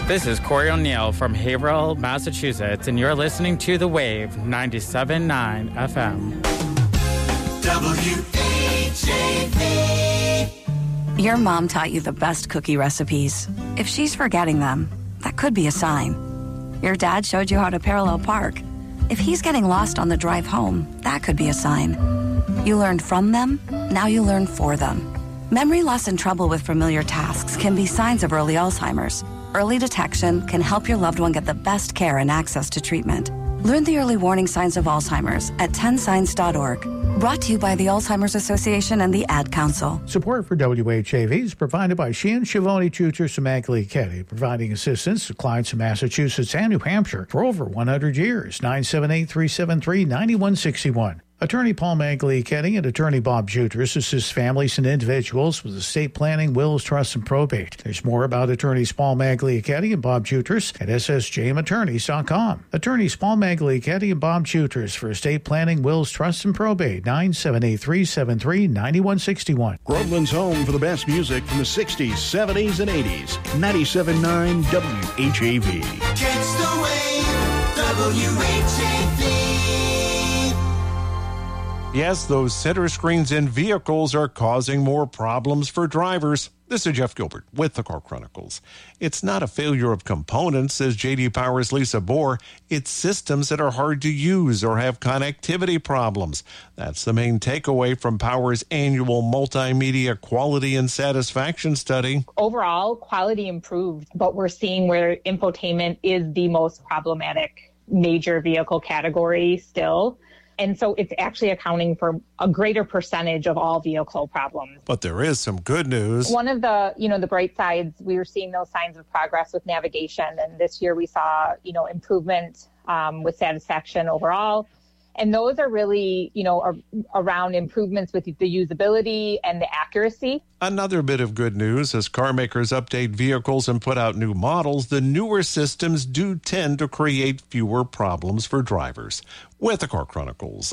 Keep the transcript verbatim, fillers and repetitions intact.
This is Corey O'Neill from Haverhill, Massachusetts, and you're listening to The Wave ninety-seven point nine F M. W H A V. Your mom taught you the best cookie recipes. If she's forgetting them, that could be a sign. Your dad showed you how to parallel park. If he's getting lost on the drive home, that could be a sign. You learned from them, now you learn for them. Memory loss and trouble with familiar tasks can be signs of early Alzheimer's. Early detection can help your loved one get the best care and access to treatment. Learn the early warning signs of Alzheimer's at ten signs dot org. Brought to you by the Alzheimer's Association and the Ad Council. Support for W H A V is provided by Sheehan Schiavone Tutor Samagli Ketty, providing assistance to clients in Massachusetts and New Hampshire for over one hundred years. nine seven eight, three seven three, nine one six one. Attorney Paul Magliacchetti and Attorney Bob Jutras assist families and individuals with estate planning, wills, trusts, and probate. There's more about Attorneys Paul Magliacchetti and Bob Jutras at s s j m attorneys dot com. Attorneys Paul Magliacchetti and Bob Jutras for estate planning, wills, trusts, and probate. nine seven eight, three seven three, nine one six one. Groveland's home for the best music from the sixties, seventies, and eighties. ninety-seven point nine W H A V. Catch the wave, W H A V. Yes, those center screens in vehicles are causing more problems for drivers. This is Jeff Gilbert with the Car Chronicles. It's not a failure of components, says J D Power's Lisa Bohr. It's systems that are hard to use or have connectivity problems. That's the main takeaway from Power's annual multimedia quality and satisfaction study. Overall, quality improved, but we're seeing where infotainment is the most problematic major vehicle category still. And so it's actually accounting for a greater percentage of all vehicle problems. But there is some good news. One of the, you know, the bright sides, we were seeing those signs of progress with navigation. And this year we saw, you know, improvement um, with satisfaction overall. And those are really, you know, are around improvements with the usability and the accuracy. Another bit of good news, as car makers update vehicles and put out new models, the newer systems do tend to create fewer problems for drivers. With the Car Chronicles,